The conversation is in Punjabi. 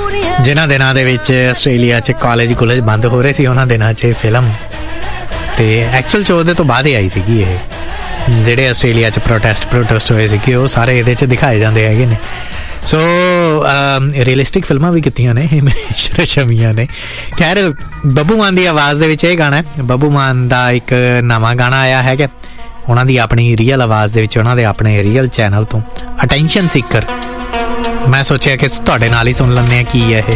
ਜਿਨ੍ਹਾਂ ਦਿਨਾਂ ਦੇ ਵਿੱਚ ਆਸਟ੍ਰੇਲੀਆ 'ਚ ਕਾਲਜ ਕੁਲਜ ਬੰਦ ਹੋ ਰਹੇ ਸੀ, ਉਹਨਾਂ ਦਿਨਾਂ 'ਚ ਫਿਲਮ ਤੇ ਐਕਚੁਅਲ 'ਚ ਉਹਦੇ ਤੋਂ ਬਾਅਦ ਹੀ ਆਈ ਸੀਗੀ ਇਹ। ਜਿਹੜੇ ਆਸਟ੍ਰੇਲੀਆ 'ਚ ਪ੍ਰੋਟੈਸਟ ਹੋਏ ਸੀਗੇ ਉਹ ਸਾਰੇ ਇਹਦੇ 'ਚ ਦਿਖਾਏ ਜਾਂਦੇ ਹੈਗੇ ਨੇ। ਸੋ ਰੀਅਲਿਸਟਿਕ ਫਿਲਮਾਂ ਵੀ ਕੀਤੀਆਂ ਨੇ ਹਿਮੇਸ਼ ਰੇਸ਼ਮੀਆ ਨੇ। ਖੈਰ ਬੱਬੂ ਮਾਨ ਦੀ ਆਵਾਜ਼ ਦੇ ਵਿੱਚ ਇਹ ਗਾਣਾ, ਬੱਬੂ ਮਾਨ ਦਾ ਇੱਕ ਨਵਾਂ ਗਾਣਾ ਆਇਆ ਹੈਗਾ ਉਹਨਾਂ ਦੀ ਆਪਣੀ ਰੀਅਲ ਆਵਾਜ਼ ਦੇ ਵਿੱਚ, ਉਹਨਾਂ ਦੇ ਆਪਣੇ ਰੀਅਲ ਚੈਨਲ ਤੋਂ, ਅਟੈਂਸ਼ਨ ਸੀਕਰ। ਮੈਂ ਸੋਚਿਆ ਕਿ ਤੁਹਾਡੇ ਨਾਲ ਹੀ ਸੁਣ ਲੈਂਦੇ ਹਾਂ ਕੀ ਹੈ ਇਹ।